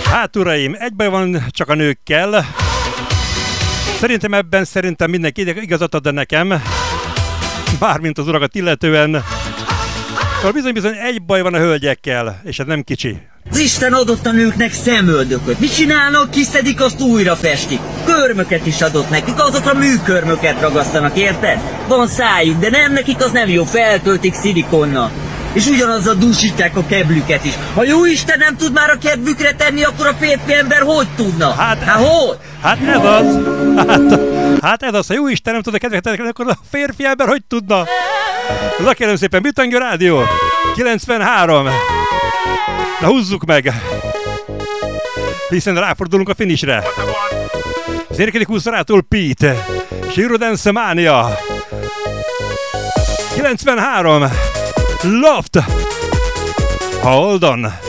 Hát uraim, egy baj van csak a nőkkel. Szerintem mindenki igazat ad nekem. Mármint az urakat illetően. Bizony egy baj van a hölgyekkel, és ez nem kicsi. Az Isten adott a nőknek szemöldököt. Mit csinálnak? Kiszedik, azt újra festik. Körmöket is adott nekik, azokra műkörmöket ragasztanak, érted? Van szájuk, de nem, nekik az nem jó, feltöltik szilikonnal. És ugyanazzal dúsítják a keblüket is. Ha jó Isten nem tud már a kedvükre tenni, akkor a férfi ember hogy tudna? Hát hogy? Hát ez az. Hát ez az, ha jó Isten nem tud a kedvükre tenni, akkor a férfi ember hogy tudna? Na kérem szépen, Bitangő Rádió 93. Na húzzuk meg, hiszen ráfordulunk a finishre. Az érkedik 20 órától Pete, Eurodance Mania 93. Loft, hold on.